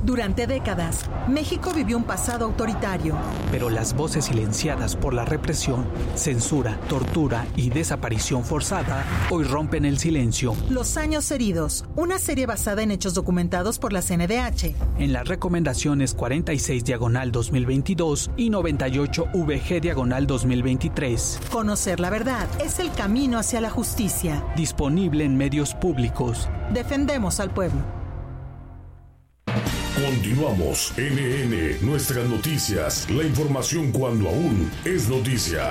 Durante décadas, México vivió un pasado autoritario. Pero las voces silenciadas por la represión, censura, tortura y desaparición forzada hoy rompen el silencio. Los años heridos, una serie basada en hechos documentados por la CNDH. En las recomendaciones 46/2022 y 98/VG/2023. Conocer la verdad es el camino hacia la justicia. Disponible en medios públicos. Defendemos al pueblo. Continuamos. NN, nuestras noticias. La información cuando aún es noticia.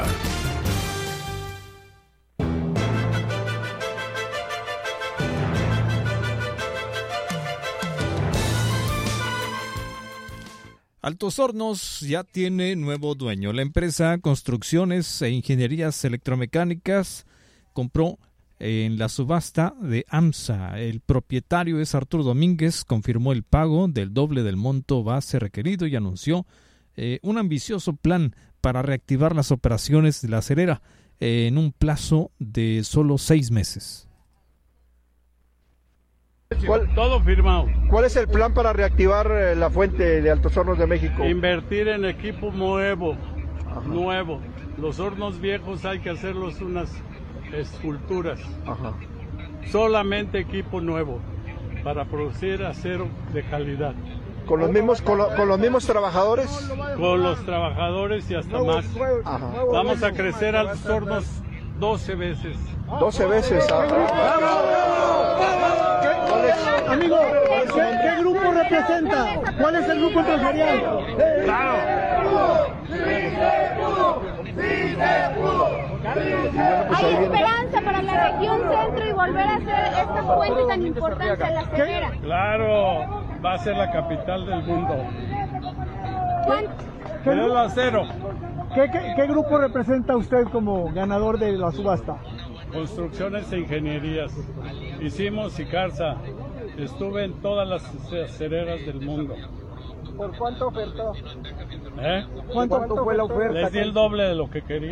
Altos Hornos ya tiene nuevo dueño. La empresa Construcciones e Ingenierías Electromecánicas compró en la subasta de AMSA. El propietario es Arturo Domínguez, confirmó el pago del doble del monto base requerido y anunció un ambicioso plan para reactivar las operaciones de la acerera en un plazo de solo 6 meses. Todo firmado. ¿Cuál es el plan para reactivar la fuente de Altos Hornos de México? Invertir en equipo nuevo. Los hornos viejos hay que hacerlos unas esculturas. Ajá. Solamente equipo nuevo para producir acero de calidad. ¿Con los mismos trabajadores? Con los trabajadores y hasta más. Ajá. Vamos a crecer Altos Hornos 12 veces. 12 veces. Amigo, ¿qué grupo representa? ¿Cuál es el grupo empresarial? Hay esperanza para la región centro y volver a ser esta fuente tan importante en la acerera. Claro, va a ser la capital del mundo. El acero. ¿Qué grupo representa usted como ganador de la subasta? Construcciones e Ingenierías. Hicimos Icarza. Estuve en todas las acereras del mundo. ¿Por cuánto ofertó? ¿Eh? ¿Cuánto fue la oferta? Les di el doble de lo que quería.